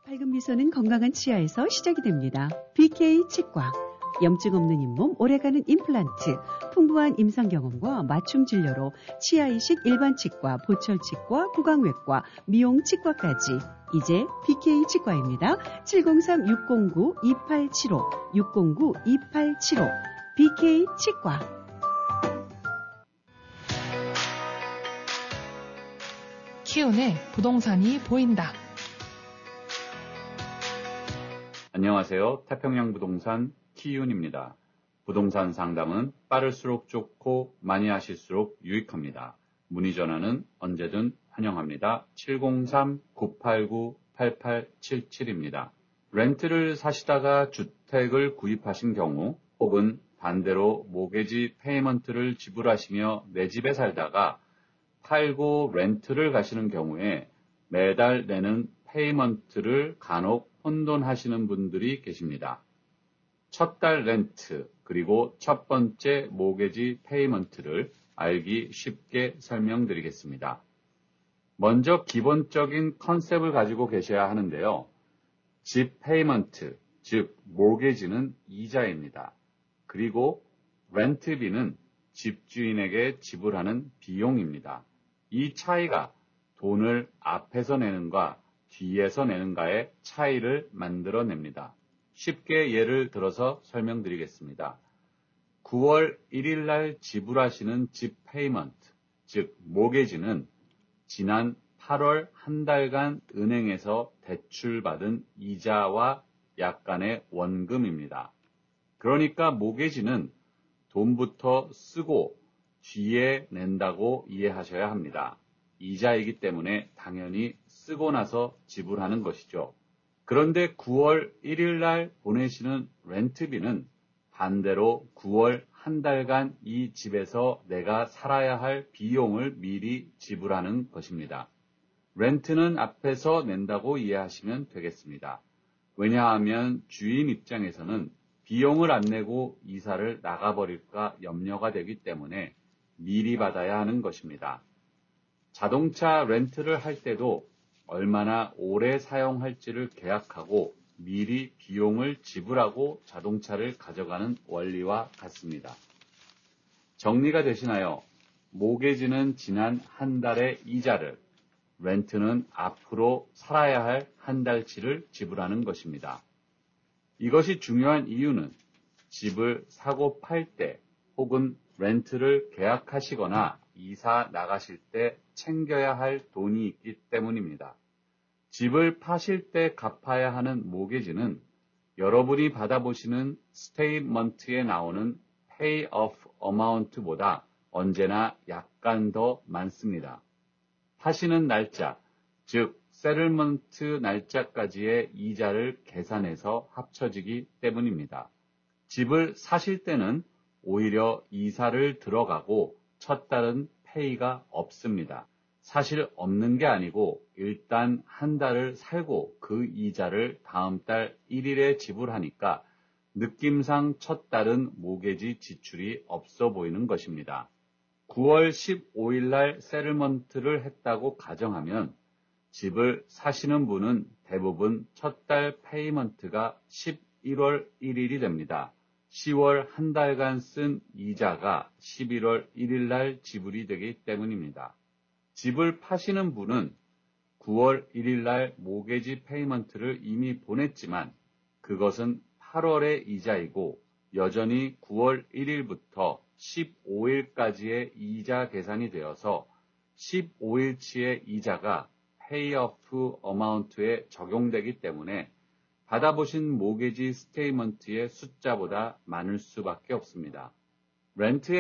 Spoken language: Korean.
밝은 미소는 건강한 치아에서 시작이 됩니다. BK 치과. 염증 없는 잇몸, 오래가는 임플란트, 풍부한 임상 경험과 맞춤 진료로 치아 이식 일반 치과, 보철 치과, 구강외과, 미용 치과까지. 이제 BK 치과입니다. 703-609-2875, 609-2875, BK 치과. 키운의 부동산이 보인다. 안녕하세요. 태평양 부동산 키윤입니다. 부동산 상담은 빠를수록 좋고 많이 하실수록 유익합니다. 문의 전화는 언제든 환영합니다. 703-989-8877입니다. 렌트를 사시다가 주택을 구입하신 경우 혹은 반대로 모게지 페이먼트를 지불하시며 내 집에 살다가 팔고 렌트를 가시는 경우에 매달 내는 페이먼트를 간혹 혼돈하시는 분들이 계십니다. 첫 달 렌트 그리고 첫 번째 모게지 페이먼트를 알기 쉽게 설명드리겠습니다. 먼저 기본적인 컨셉을 가지고 계셔야 하는데요. 집 페이먼트, 즉 모게지는 이자입니다. 그리고 렌트비는 집주인에게 지불하는 비용입니다. 이 차이가 돈을 앞에서 내는가 뒤에서 내는가의 차이를 만들어냅니다. 쉽게 예를 들어서 설명드리겠습니다. 9월 1일 날 지불하시는 집 페이먼트, 즉 모게지는 지난 8월 한 달간 은행에서 대출받은 이자와 약간의 원금입니다. 그러니까 모게지는 돈부터 쓰고 뒤에 낸다고 이해하셔야 합니다. 이자이기 때문에 당연히 쓰고 나서 지불하는 것이죠. 그런데 9월 1일 날 보내시는 렌트비는 반대로 9월 한 달간 이 집에서 내가 살아야 할 비용을 미리 지불하는 것입니다. 렌트는 앞에서 낸다고 이해하시면 되겠습니다. 왜냐하면 주인 입장에서는 비용을 안 내고 이사를 나가버릴까 염려가 되기 때문에 미리 받아야 하는 것입니다. 자동차 렌트를 할 때도 얼마나 오래 사용할지를 계약하고 미리 비용을 지불하고 자동차를 가져가는 원리와 같습니다. 정리가 되시나요? 모게지는 지난 한 달의 이자를, 렌트는 앞으로 살아야 할 한 달치를 지불하는 것입니다. 이것이 중요한 이유는 집을 사고 팔 때 혹은 렌트를 계약하시거나 이사 나가실 때 챙겨야 할 돈이 있기 때문입니다. 집을 파실 때 갚아야 하는 모게지는 여러분이 받아보시는 스테이트먼트에 나오는 pay off amount보다 언제나 약간 더 많습니다. 파시는 날짜, 즉 세틀먼트 날짜까지의 이자를 계산해서 합쳐지기 때문입니다. 집을 사실 때는 오히려 이사를 들어가고 첫 달은 페이가 없습니다. 사실 없는 게 아니고 일단 한 달을 살고 그 이자를 다음 달 1일에 지불하니까 느낌상 첫 달은 모게지 지출이 없어 보이는 것입니다. 9월 15일 날 세틀먼트를 했다고 가정하면 집을 사시는 분은 대부분 첫 달 페이먼트가 11월 1일이 됩니다. 10월 한 달간 쓴 이자가 11월 1일 날 지불이 되기 때문입니다. 집을 파시는 분은 9월 1일 날 모게지 페이먼트를 이미 보냈지만 그것은 8월의 이자이고 여전히 9월 1일부터 15일까지의 이자 계산이 되어서 15일치의 이자가 페이오프 어마운트에 적용되기 때문에 받아보신 모게지 스테이먼트의 숫자보다 많을 수밖에 없습니다. 렌트의